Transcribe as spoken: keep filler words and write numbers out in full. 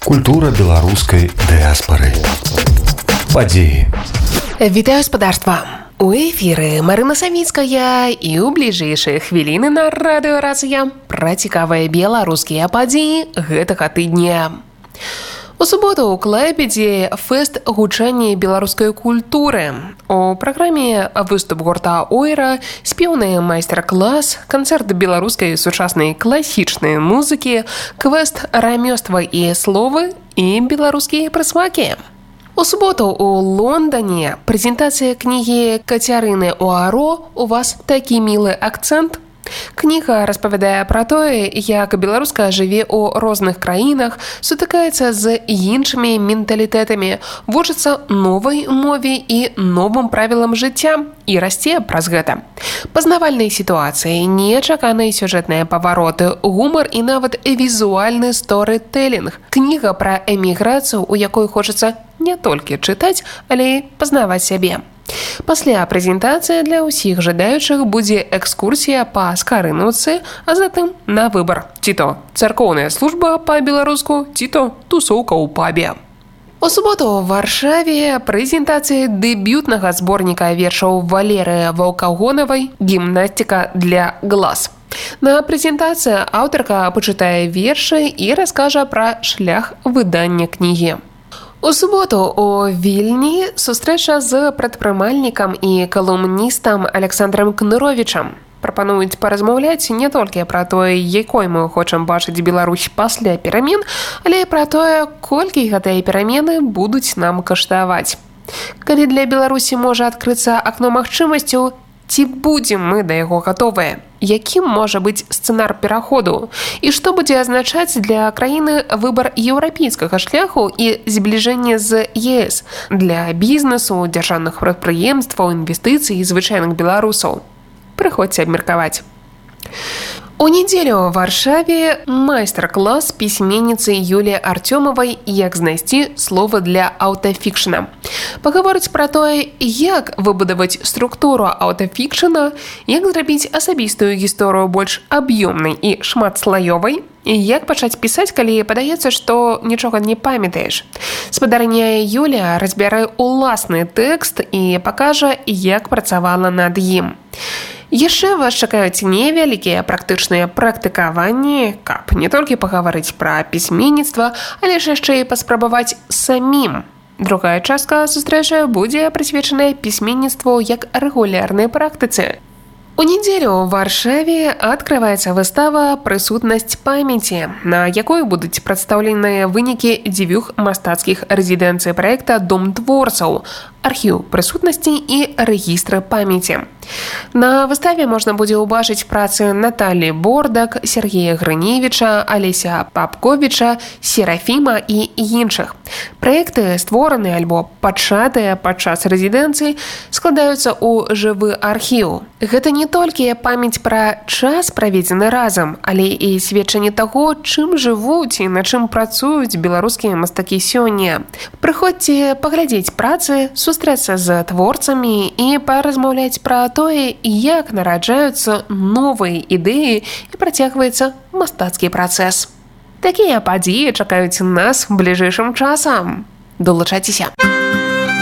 Культура беларускай дыаспары. Падзеі. Вітаю спадарства. У эфіры Марына Савіцкая і ў бліжэйшыя хвіліны на радыё Расія пра цікавыя беларускія падзеі гэтага тыдня. У суботу ў Клайпедзе фэст гучання беларускай культуры. У праграме выступ гурта Ойра, спеўны майстар-клас, канцэрт беларускай сучаснай класічнай музыкі, квест рамёства і словы і беларускія прысмакі. У суботу у Лондоне прэзентацыя кнігі Кацярыны Уаро «У вас такі мілы акцэнт». Кніга распавядае пра тое, як беларуска жыве ў розных краінах, сутыкаецца з іншымі менталітэтамі, вучыцца новай мове і новым правілам жыцця і расце праз гэта. Пазнавальныя сітуацыі, нечаканыя сюжэтныя павароты, гумар і нават візуальны сторытэлінг. Кніга пра эміграцыю, у якой хочацца не толькі чытаць, але і пазнаваць сябе. Пасля прэзентацыя для ўсіх жадаючых будзе экскурсія па скарынаўцы, а затым на выбар. Ці то царкоўная служба па-беларуску, ці то тусоўка ў пабе. У суботу ў Варшаве прэзентацыя дэбютнага зборніка вершаў Валерыя Ваўкагонавай «Гімнастика для глаз». На прэзентацыі аўтарка пачытае вершы і раскажа пра шлях выдання кнігі. У суботу у Вільні сустрэча з прадпрымальнікам і калумністам Александрам Кныровічам. Прапануюць паразмаўляць не толькі пра тое, якой мы хочам бачыць Беларусь пасля перамен, але і пра тое, колькі гэтыя перамены будуць нам каштаваць. Калі для Беларусі можа адкрыцца акно магчымасцяў, ці будзем мы да яго гатовыя? Якім можа быць сцэнар пераходу? І што будзе азначаць для краіны выбар еўрапейскага шляху і збліжэнне з ЕС для бізнесу, дзяржаўных прадпрыемстваў, інвестыцый і звычайных беларусаў? Прыходзьце абмеркаваць. У нядзелю ў Варшаве майстар-клас пісьменніцы Юліі Артёмавай «Як знайсці словы для аўтафікшна». Пагаворыць пра тое, як выбудаваць структуру аўтафікшна, як зрабіць асабістую гісторыю больш аб'ёмнай і шматслаёвай, і як пачаць пісаць, калі падаецца, што нічога не памятаеш. Спадарня Юлія разбярэ уласны тэкст і пакажа, як працавала над ім. Яшчэ вас чакаюць невялікія практычныя практыкаванні, каб не толькі пагаварыць пра пісьменніцтва, але ж яшчэ і паспрабаваць самім. Другая частка сустрэчы будзе прысвечаная пісьменніцтву як рэгулярнай практыцы. У нядзелю ў Варшаве адкрываецца выстава «Прысутнасць памяці», на якой будуць прадстаўленыя вынікі дзвюх мастацкіх рэзідэнцый праекта «Дом творцаў», архіў прысутнасці і рэгістры памяці. На выставе можна будзе ўбачыць працы Наталі Бордак, Сергея Грыневіча, Алеся Папковіча, Серафіма і іншых. Праекты, створаныя альбо пачатыя падчас рэзідэнцыі, складаюцца ў жывы архіў. Гэта не толькі памяць пра час, праведзены разам, але і сведчанне таго, чым жывуць і на чым працуюць беларускія мастакі сёння. Прыходзьце паглядзець працы, сустрэцца з творцамі і паразмаўляць пра тое, як нараджаюцца новыя ідэі і працягваецца мастацкі працэс. Такія падзеі чакаюць нас бліжэйшым часам. Долучайцеся!